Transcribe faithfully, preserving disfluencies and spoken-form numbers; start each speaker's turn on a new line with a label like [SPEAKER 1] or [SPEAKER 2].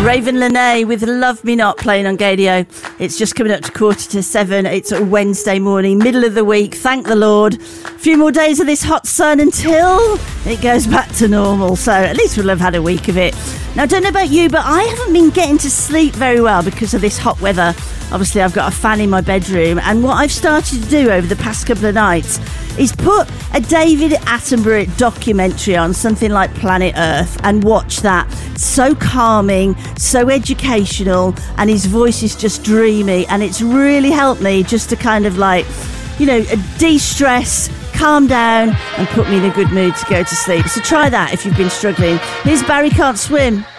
[SPEAKER 1] Raven Lene with Love Me Not playing on Gadio. It's just coming up to quarter to seven. It's a Wednesday morning, middle of the week. Thank the Lord. A few more days of this hot sun until it goes back to normal. So at least we'll have had a week of it. Now, I don't know about you, but I haven't been getting to sleep very well because of this hot weather. Obviously, I've got a fan in my bedroom. And what I've started to do over the past couple of nights is put a David Attenborough documentary on, something like Planet Earth, and watch that. It's so calming, so educational, and his voice is just dreamy, and it's really helped me just to kind of like, you know, de-stress, calm down, and put me in a good mood to go to sleep. So try that if you've been struggling. Here's Barry Can't Swim.